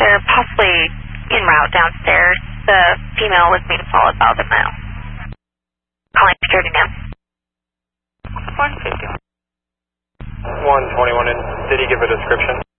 They're possibly en route downstairs. The female was being followed by the male. Calling security now. 151. 121, and did he give a description?